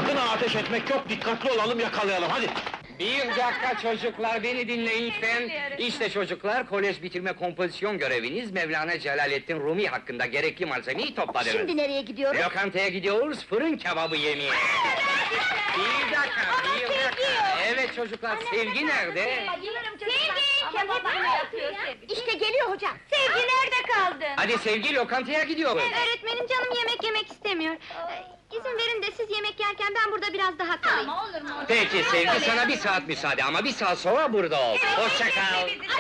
Sakın ateş etmek yok, dikkatli olalım, yakalayalım, hadi! Bir dakika çocuklar, beni dinleyin lütfen. İşte çocuklar, kolej bitirme kompozisyon göreviniz, Mevlana Celaleddin Rumi hakkında gerekli malzemeyi topladınız. Şimdi nereye gidiyoruz? Lokantaya gidiyoruz, fırın kebabı yemeye. Bir dakika, bir dakika. Evet çocuklar, Sevgi nerede? Sevgi! Kebap yapıyor Sevgi. İşte geliyor hocam. Sevgi nerede kaldın? Hadi Sevgi, lokantaya gidiyoruz. Öğretmenim, canım yemek istemiyor. İzin verin de siz yemek yerken ben burada biraz daha kalayım. Olur mu? Peki Sevgi, sana bir saat müsaade ama bir saat sonra burada ol. Hoşça kal.